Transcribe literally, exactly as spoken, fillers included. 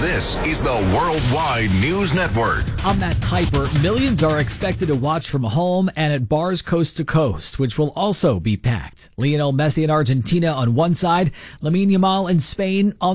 This is the Worldwide News Network. I'm Matt Piper. Millions are expected to watch from home and at bars coast to coast, which will also be packed. Lionel Messi in Argentina on one side, Lamine Yamal in Spain on